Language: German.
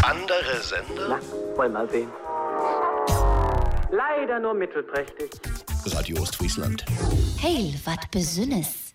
Andere Sender? Na, wollen mal sehen. Leider nur mittelprächtig. Radio Ostfriesland. Heil, wat Besünnes.